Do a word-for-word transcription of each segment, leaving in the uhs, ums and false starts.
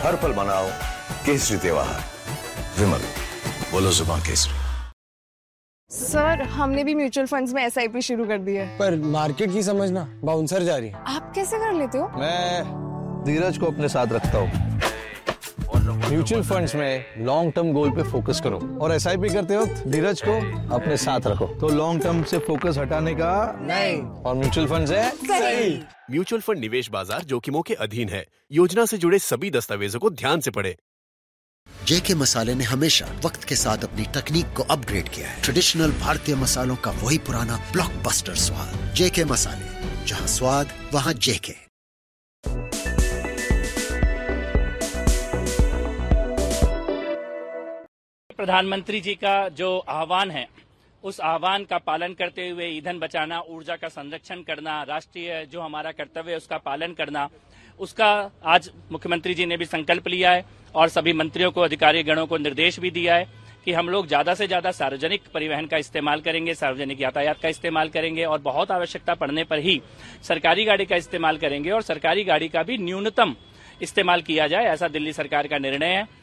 हर पल मनाओ केसरी त्योहार। विमल, बोलो जुबान केसरी। सर, हमने भी म्यूचुअल फंड्स में एस आई पी शुरू कर दी है, पर मार्केट की समझना बाउंसर जा रही है। आप कैसे कर लेते हो? मैं धीरज को अपने साथ रखता हूँ। म्यूचुअल फंड्स में लॉन्ग टर्म गोल पे फोकस करो और एस आई पी करते वक्त धीरज को अपने साथ रखो। तो लॉन्ग टर्म से फोकस हटाने का नहीं, और म्यूचुअल फंड्स है सही। म्यूचुअल फंड निवेश बाजार जोखिमों के अधीन है। योजना से जुड़े सभी दस्तावेजों को ध्यान से पढ़ें। जेके मसाले ने हमेशा वक्त के साथ अपनी तकनीक को अपग्रेड किया है। ट्रेडिशनल भारतीय मसालों का वही पुराना ब्लॉकबस्टर स्वाद। जेके मसाले, जहां स्वाद वहां जेके। प्रधानमंत्री जी का जो आह्वान है, उस आह्वान का पालन करते हुए ईंधन बचाना, ऊर्जा का संरक्षण करना, राष्ट्रीय जो हमारा कर्तव्य है उसका पालन करना, उसका आज मुख्यमंत्री जी ने भी संकल्प लिया है और सभी मंत्रियों को, अधिकारी गणों को निर्देश भी दिया है कि हम लोग ज्यादा से ज्यादा सार्वजनिक परिवहन का इस्तेमाल करेंगे, सार्वजनिक यातायात का इस्तेमाल करेंगे और बहुत आवश्यकता पड़ने पर ही सरकारी गाड़ी का इस्तेमाल करेंगे और सरकारी गाड़ी का भी न्यूनतम इस्तेमाल किया जाए, ऐसा दिल्ली सरकार का निर्णय है।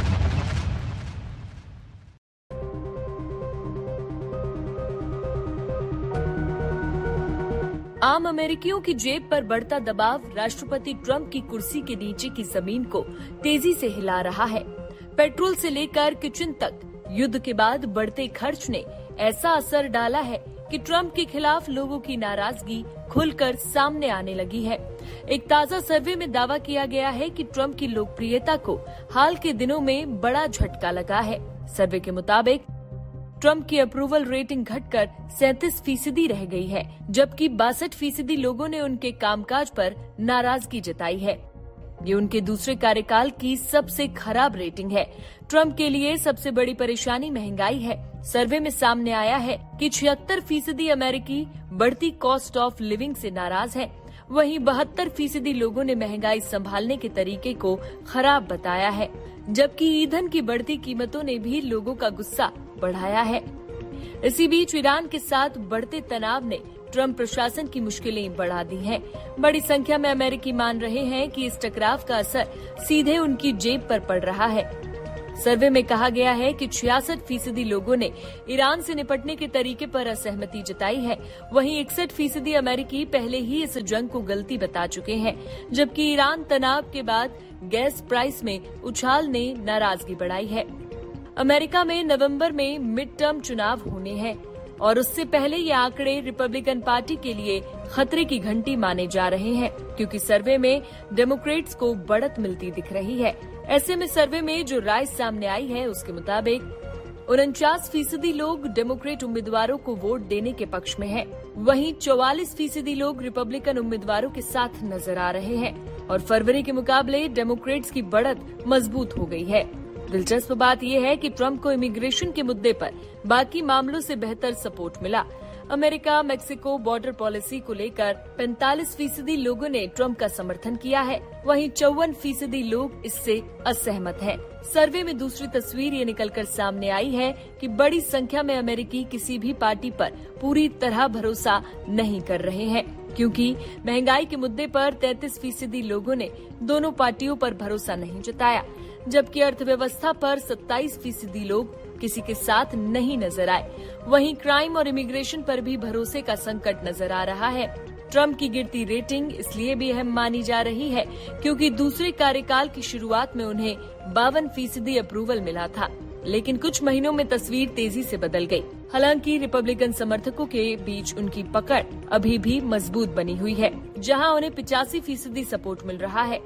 आम अमेरिकियों की जेब पर बढ़ता दबाव राष्ट्रपति ट्रंप की कुर्सी के नीचे की जमीन को तेजी से हिला रहा है। पेट्रोल से लेकर किचन तक युद्ध के बाद बढ़ते खर्च ने ऐसा असर डाला है कि ट्रंप के खिलाफ लोगों की नाराजगी खुलकर सामने आने लगी है। एक ताजा सर्वे में दावा किया गया है कि ट्रंप की लोकप्रियता को हाल के दिनों में बड़ा झटका लगा है। सर्वे के मुताबिक ट्रंप की अप्रूवल रेटिंग घटकर सैंतीस फीसदी रह गई है, जबकि बासठ फीसदी लोगों ने उनके कामकाज पर नाराजगी जताई है। ये उनके दूसरे कार्यकाल की सबसे खराब रेटिंग है। ट्रंप के लिए सबसे बड़ी परेशानी महंगाई है। सर्वे में सामने आया है कि छिहत्तर फीसदी अमेरिकी बढ़ती कॉस्ट ऑफ लिविंग से नाराज हैं। वहीं बहत्तर फीसदी लोगों ने महंगाई संभालने के तरीके को खराब बताया है, जबकि ईंधन की बढ़ती कीमतों ने भी लोगों का गुस्सा बढ़ाया है। इसी बीच ईरान के साथ बढ़ते तनाव ने ट्रंप प्रशासन की मुश्किलें बढ़ा दी हैं। बड़ी संख्या में अमेरिकी मान रहे हैं कि इस टकराव का असर सीधे उनकी जेब पर पड़ रहा है। सर्वे में कहा गया है कि छियासठ फीसदी लोगों ने ईरान से निपटने के तरीके पर असहमति जताई है। वहीं इकसठ फीसदी अमेरिकी पहले ही इस जंग को गलती बता चुके हैं, जबकि ईरान तनाव के बाद गैस प्राइस में उछाल ने नाराजगी बढ़ाई है। अमेरिका में नवंबर में मिड टर्म चुनाव होने हैं और उससे पहले ये आंकड़े रिपब्लिकन पार्टी के लिए खतरे की घंटी माने जा रहे हैं, क्योंकि सर्वे में डेमोक्रेट्स को बढ़त मिलती दिख रही है। ऐसे में सर्वे में जो राय सामने आई है उसके मुताबिक उनचास फीसदी लोग डेमोक्रेट उम्मीदवारों को वोट देने के पक्ष में हैं। वहीं चौवालीस फीसदी लोग रिपब्लिकन उम्मीदवारों के साथ नजर आ रहे हैं और फरवरी के मुकाबले डेमोक्रेट्स की बढ़त मजबूत हो गई है। दिलचस्प बात यह है कि ट्रंप को इमिग्रेशन के मुद्दे पर बाकी मामलों से बेहतर सपोर्ट मिला। अमेरिका मेक्सिको बॉर्डर पॉलिसी को लेकर पैंतालीस फीसदी लोगों ने ट्रंप का समर्थन किया है, वहीं चौवन फीसदी लोग इससे असहमत हैं। सर्वे में दूसरी तस्वीर ये निकलकर सामने आई है कि बड़ी संख्या में अमेरिकी किसी भी पार्टी पर पूरी तरह भरोसा नहीं कर रहे हैं, क्योंकि महंगाई के मुद्दे पर तैंतीस फीसदी लोगों ने दोनों पार्टियों पर भरोसा नहीं जताया, जबकि अर्थव्यवस्था पर सत्ताईस फीसदी लोग किसी के साथ नहीं नजर आए। वहीं क्राइम और इमिग्रेशन पर भी भरोसे का संकट नजर आ रहा है। ट्रंप की गिरती रेटिंग इसलिए भी अहम मानी जा रही है क्योंकि दूसरे कार्यकाल की शुरुआत में उन्हें बावन फीसदी अप्रूवल मिला था, लेकिन कुछ महीनों में तस्वीर तेजी से बदल गई। हालांकि रिपब्लिकन समर्थकों के बीच उनकी पकड़ अभी भी मजबूत बनी हुई है, जहां उन्हें पिचासी फीसदी सपोर्ट मिल रहा है।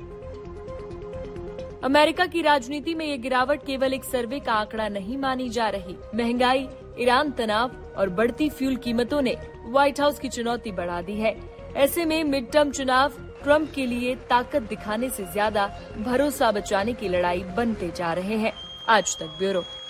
अमेरिका की राजनीति में ये गिरावट केवल एक सर्वे का आंकड़ा नहीं मानी जा रही। महंगाई, ईरान तनाव और बढ़ती फ्यूल कीमतों ने व्हाइट हाउस की चुनौती बढ़ा दी है। ऐसे में मिड टर्म चुनाव ट्रंप के लिए ताकत दिखाने से ज्यादा भरोसा बचाने की लड़ाई बनते जा रहे हैं। आज तक ब्यूरो।